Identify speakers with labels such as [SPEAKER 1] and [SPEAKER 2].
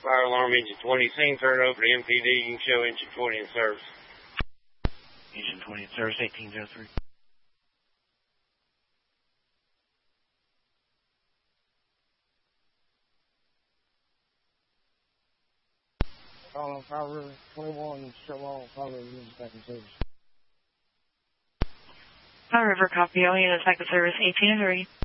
[SPEAKER 1] Fire alarm engine 20, scene turn over to MPD. You can show engine 20 in service.
[SPEAKER 2] Engine 20 in service, 1803.
[SPEAKER 3] Fire River 21, show all Fire River units back in service.
[SPEAKER 4] Fire River, copy all units back in service, 1803.